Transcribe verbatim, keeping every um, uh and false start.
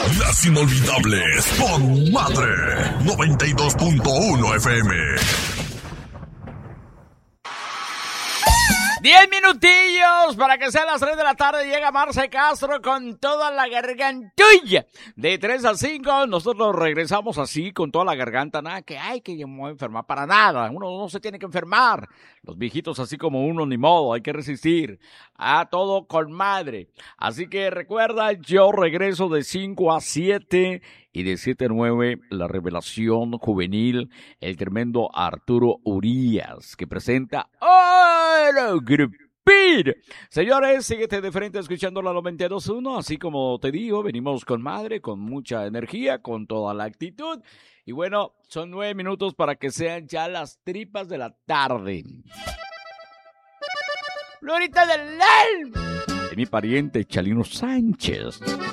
Las inolvidables con Madre noventa y dos punto uno F M. Diez minutillos para que sean las tres de la tarde. Llega Marce Castro con toda la gargantulla. De tres a cinco, nosotros regresamos así con toda la garganta. Nada que hay que yo me voy a enfermar para nada. Uno no se tiene que enfermar. Los viejitos así como uno, ni modo, hay que resistir. A todo con madre. Así que recuerda, yo regreso de cinco a siete. Y de siete a nueve, la revelación juvenil, el tremendo Arturo Urias, que presenta Oro Grupir. Señores, síguete de frente escuchando la noventa y dos punto uno, así como te digo, venimos con madre, con mucha energía, con toda la actitud. Y bueno, son nueve minutos para que sean ya las tripas de la tarde. Florita del Lel, de mi pariente Chalino Sánchez.